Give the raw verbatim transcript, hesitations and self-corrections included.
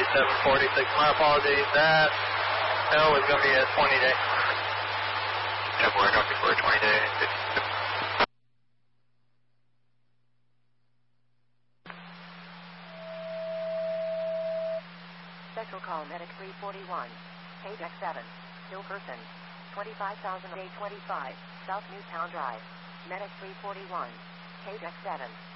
seven forty-six. My apologies. That L is going to be a twenty day. Yeah, we're going for a twenty day. Special call Medic three forty-one. Page X seven. Still person. twenty-five thousand A twenty-five. South Newtown Drive. Medic three forty-one. Page X seven.